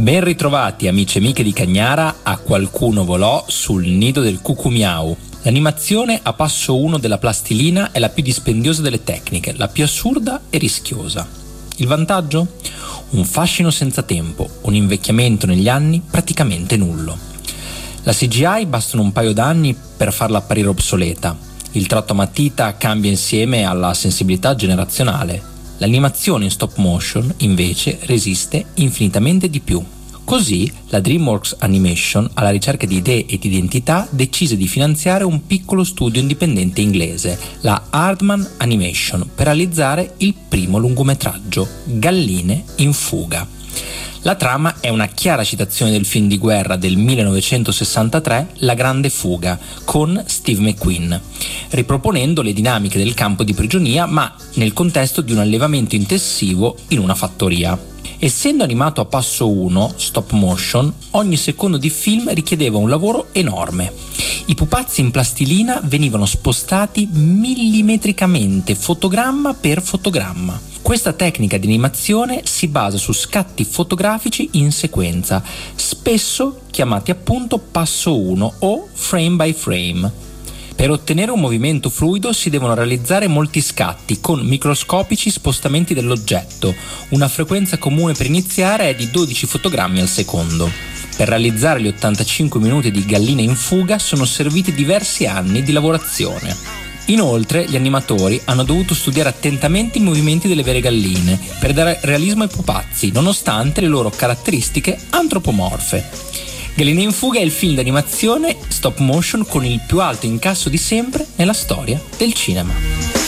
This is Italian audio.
Ben ritrovati amici e amiche di Cagnara a Qualcuno volò sul nido del cucumiau. L'animazione a passo 1 della plastilina è la più dispendiosa delle tecniche, la più assurda e rischiosa. Il vantaggio? Un fascino senza tempo, un invecchiamento negli anni praticamente nullo. La CGI bastano un paio d'anni per farla apparire obsoleta. Il tratto a matita cambia insieme alla sensibilità generazionale. L'animazione in stop motion, invece, resiste infinitamente di più. Così, la DreamWorks Animation, alla ricerca di idee e di identità, decise di finanziare un piccolo studio indipendente inglese, la Aardman Animation, per realizzare il primo lungometraggio, Galline in fuga. La trama è una chiara citazione del film di guerra del 1963, La grande fuga, con Steve McQueen, riproponendo le dinamiche del campo di prigionia ma nel contesto di un allevamento intensivo in una fattoria. Essendo animato a passo 1, stop motion, ogni secondo di film richiedeva un lavoro enorme. I pupazzi in plastilina venivano spostati millimetricamente, fotogramma per fotogramma. Questa tecnica di animazione si basa su scatti fotografici in sequenza, spesso chiamati appunto passo 1 o frame by frame. Per ottenere un movimento fluido si devono realizzare molti scatti con microscopici spostamenti dell'oggetto. Una frequenza comune per iniziare è di 12 fotogrammi al secondo. Per realizzare gli 85 minuti di Galline in fuga sono serviti diversi anni di lavorazione. Inoltre, gli animatori hanno dovuto studiare attentamente i movimenti delle vere galline per dare realismo ai pupazzi, nonostante le loro caratteristiche antropomorfe. Galline in fuga è il film d'animazione stop motion con il più alto incasso di sempre nella storia del cinema.